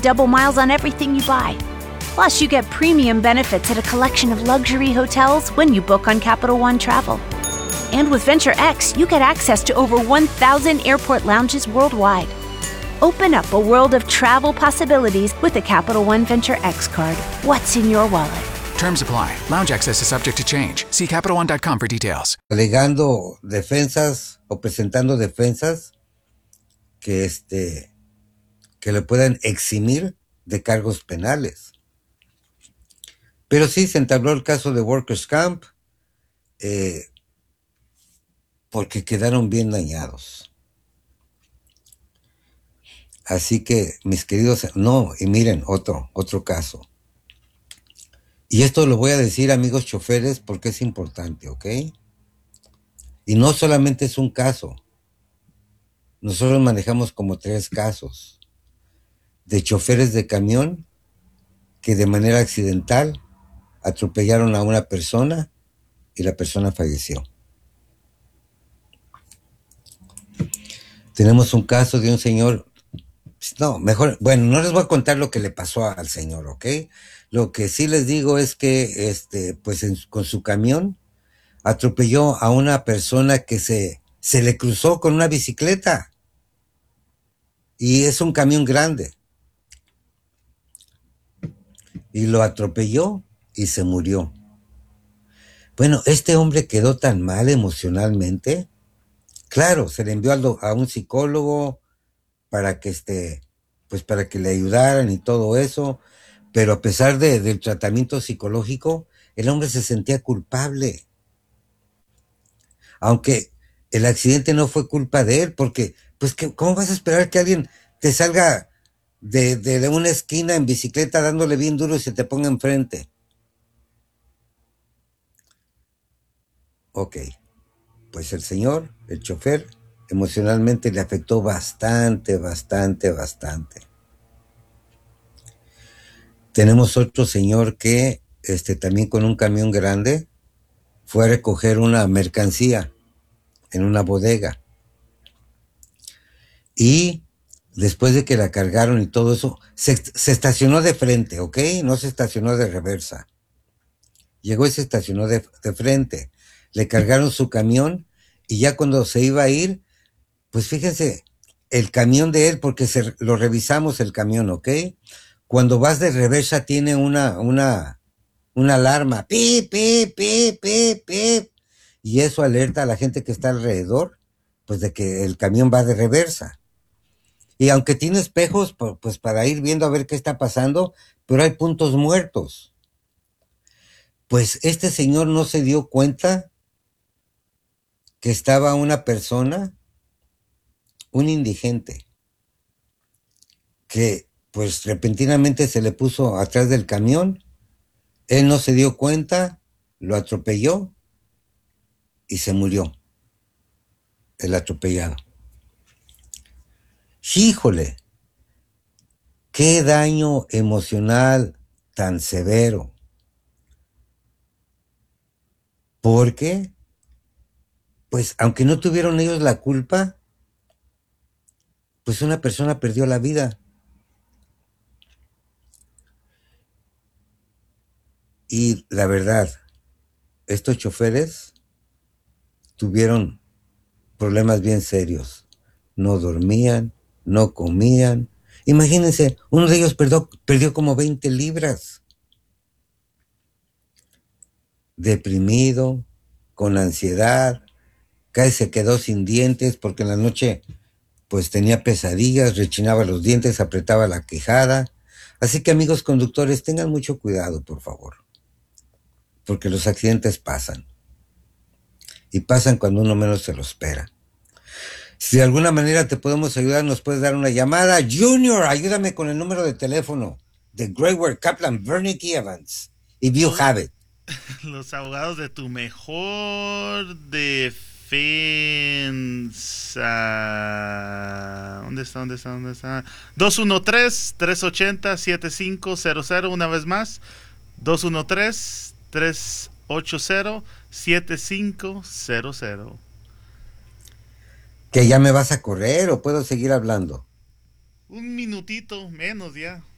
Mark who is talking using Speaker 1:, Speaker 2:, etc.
Speaker 1: double miles on everything you buy. Plus, you get premium benefits at a collection of luxury hotels when you book on Capital One Travel. And with Venture X, you get access to over 1,000 airport lounges worldwide. Open up a world of travel possibilities with the Capital One Venture X card. What's in your wallet?
Speaker 2: Terms apply. Lounge access is subject to change. See CapitalOne.com for details.
Speaker 3: Alegando defensas o presentando defensas que le puedan eximir de cargos penales. Pero sí se entabló el caso de Workers' Camp porque quedaron bien dañados. Así que, mis queridos, no, y miren, otro caso. Y esto lo voy a decir, amigos choferes, porque es importante, ¿ok? Y no solamente es un caso. Nosotros manejamos como 3 casos de choferes de camión que de manera accidental atropellaron a una persona y la persona falleció. Tenemos un caso de un señor, no, mejor, bueno, no les voy a contar lo que le pasó al señor, ¿ok? Lo que sí les digo es que, con su camión atropelló a una persona que se le cruzó con una bicicleta. Y es un camión grande. Y lo atropelló y se murió. Bueno, este hombre quedó tan mal emocionalmente. Claro, se le envió a un psicólogo para que para que le ayudaran y todo eso. Pero a pesar del tratamiento psicológico, el hombre se sentía culpable. Aunque el accidente no fue culpa de él, porque, pues, ¿cómo vas a esperar que alguien te salga de una esquina en bicicleta dándole bien duro y se te ponga enfrente? Ok, pues el señor, el chofer, emocionalmente le afectó bastante. Tenemos otro señor que, también con un camión grande, fue a recoger una mercancía en una bodega. Y después de que la cargaron y todo eso, se estacionó de frente, ¿ok? No se estacionó de reversa. Llegó y se estacionó de frente. Le cargaron su camión y ya cuando se iba a ir, pues fíjense, el camión de él, porque lo revisamos el camión, ¿ok? Cuando vas de reversa tiene una alarma, pip, pip, pip, pip, pip, y eso alerta a la gente que está alrededor, pues de que el camión va de reversa. Y aunque tiene espejos, pues para ir viendo a ver qué está pasando, pero hay puntos muertos. Pues este señor no se dio cuenta que estaba una persona, un indigente, que pues repentinamente se le puso atrás del camión. Él no se dio cuenta, lo atropelló y se murió el atropellado. Híjole, qué daño emocional tan severo. Porque, pues, aunque no tuvieron ellos la culpa, pues una persona perdió la vida. Y la verdad, estos choferes tuvieron problemas bien serios. No dormían, no comían. Imagínense, uno de ellos perdió como 20 libras. Deprimido, con ansiedad, casi se quedó sin dientes porque en la noche pues tenía pesadillas, rechinaba los dientes, apretaba la quijada. Así que, amigos conductores, tengan mucho cuidado, por favor, porque los accidentes pasan. Y pasan cuando uno menos se lo espera. Si de alguna manera te podemos ayudar, nos puedes dar una llamada. Junior, ayúdame con el número de teléfono de Greyward Kaplan, Bernick Evans. If you have it.
Speaker 4: Los abogados de tu mejor defensa. ¿Dónde está? 213-380-7500. Una vez más. 213-380-7500.
Speaker 3: ¿Que ya me vas a correr o puedo seguir hablando?
Speaker 4: Un minutito menos ya.